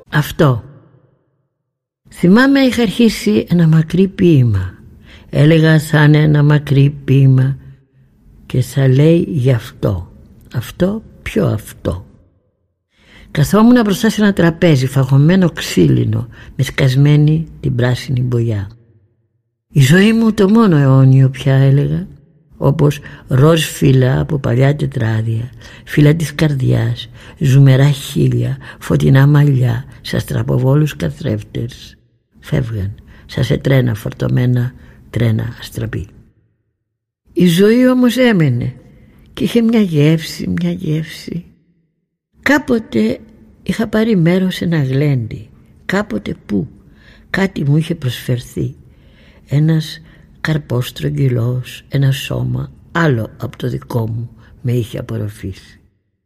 Αυτό. Θυμάμαι είχα αρχίσει ένα μακρύ ποίημα. Έλεγα θα είναι ένα μακρύ ποίημα και θα λέει γι' αυτό. Αυτό, ποιο αυτό? Καθόμουν μπροστά σε ένα τραπέζι φαγωμένο ξύλινο με σκασμένη την πράσινη μπογιά. Η ζωή μου το μόνο αιώνιο πια, έλεγα, όπως ροζ φύλλα από παλιά τετράδια, φύλλα της καρδιάς, ζουμερά χείλια, φωτεινά μαλλιά, σαν στραποβόλους καθρέφτες φεύγαν, σαν σε τρένα φορτωμένα, τρένα αστραπή. Η ζωή όμως έμενε και είχε μια γεύση. Κάποτε είχα πάρει μέρος σε ένα γλέντι, κάποτε που κάτι μου είχε προσφερθεί, ένας καρπός στρογγυλός, ένα σώμα άλλο από το δικό μου με είχε απορροφήσει.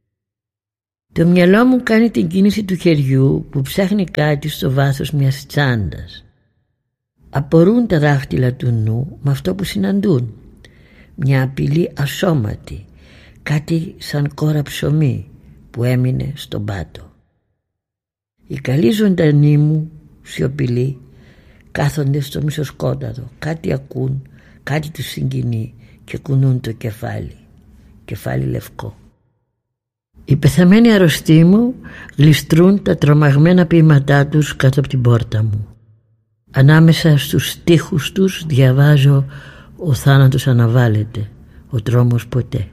Το μυαλό μου κάνει την κίνηση του χεριού που ψάχνει κάτι στο βάθος μιας τσάντας. Απορούν τα δάχτυλα του νου με αυτό που συναντούν. Μια απειλή ασώματη, κάτι σαν κόρα ψωμί που έμεινε στον πάτο. Οι καλοί ζωντανοί μου, σιωπηλοί, κάθονται στο μισοσκόταδο, κάτι ακούν, κάτι τους συγκινεί και κουνούν το κεφάλι λευκό. Οι πεθαμένοι αρρωστοί μου γλιστρούν τα τρομαγμένα ποίηματά τους κάτω από την πόρτα μου. Ανάμεσα στους στίχους τους διαβάζω «Ο θάνατος αναβάλλεται, ο τρόμος ποτέ».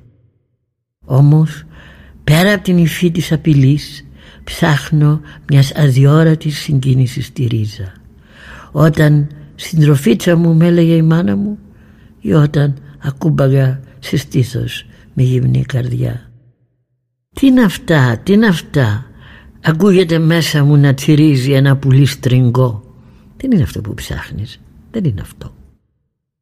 Όμως πέρα από την υφή της απειλής ψάχνω μιας αδιόρατης συγκίνησης στη ρίζα. Όταν συντροφίτσα μου με έλεγε η μάνα μου ή όταν ακούμπαγα σε στήθος με γυμνή καρδιά. Τι είναι αυτά, ακούγεται μέσα μου να τσιρίζει ένα πουλί στριγκό. Δεν είναι αυτό που ψάχνεις, δεν είναι αυτό.